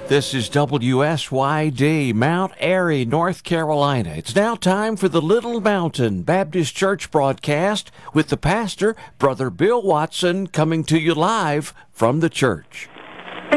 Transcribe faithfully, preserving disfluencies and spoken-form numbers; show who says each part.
Speaker 1: This is W S Y D, Mount Airy, North Carolina. It's now time for the Little Mountain Baptist Church broadcast with the pastor, Brother Bill Watson, coming to you live from the church.